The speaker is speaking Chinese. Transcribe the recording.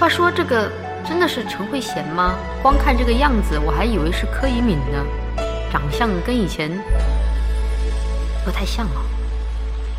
话说这个真的是陈慧娴吗？光看这个样子，我还以为是柯以敏呢，长相跟以前不太像哦。